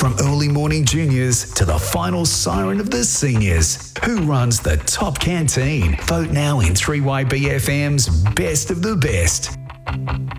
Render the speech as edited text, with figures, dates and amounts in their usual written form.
From early morning juniors to the final siren of the seniors. Who runs the top canteen? Vote now in 3YBFM's Best of the Best.